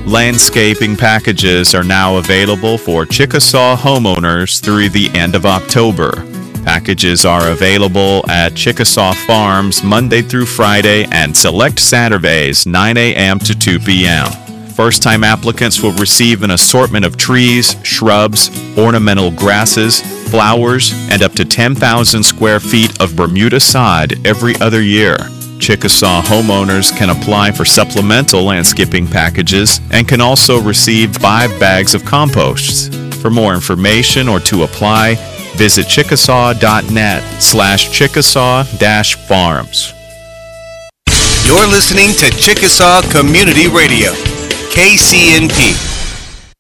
Landscaping packages are now available for Chickasaw homeowners through the end of October. Packages are available at Chickasaw Farms Monday through Friday and select Saturdays 9 a.m. to 2 p.m. First-time applicants will receive an assortment of trees, shrubs, ornamental grasses, flowers, and up to 10,000 square feet of Bermuda sod every other year. Chickasaw homeowners can apply for supplemental landscaping packages and can also receive 5 bags of composts. For more information or to apply, visit chickasaw.net/Chickasaw-farms. You're listening to Chickasaw Community Radio, KCNP.